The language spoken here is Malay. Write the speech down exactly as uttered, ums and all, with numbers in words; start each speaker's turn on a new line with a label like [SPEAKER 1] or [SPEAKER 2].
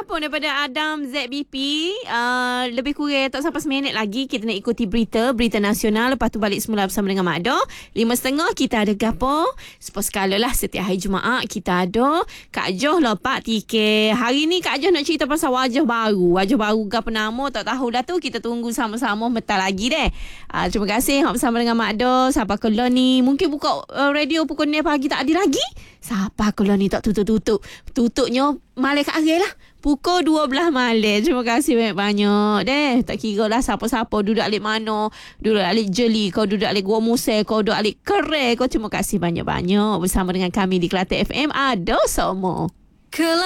[SPEAKER 1] telefon daripada Adam Z B P. Uh, lebih kurang tak sampai seminit lagi kita nak ikuti berita, berita nasional. Lepas tu balik semula bersama dengan Mak Do. Lima setengah kita ada gapo. Sepuluh sekala lah setiap hari Jumaat kita ada Kak Joh lah Pak T K. Hari ni Kak Joh nak cerita pasal wajah baru. Wajah baru gapo nama tak tahu dah tu. Kita tunggu sama-sama metal lagi deh. Uh, terima kasih hok bersama dengan Mak Do. Siapa kalau ni mungkin buka uh, radio pukul ni pagi tak ada lagi. Siapa kalau ni tak tutup-tutup. Tutupnya malam kat akhir lah. Pukul dua belas malam. Terima kasih banyak-banyak deh. Tak kira lah siapa-siapa duduk alik mana. Duduk alik Jeli. Kau duduk alik Gua Musai. Kau duduk alik Kerai. Kau terima kasih banyak-banyak bersama dengan kami di Kelate F M. Ada semua.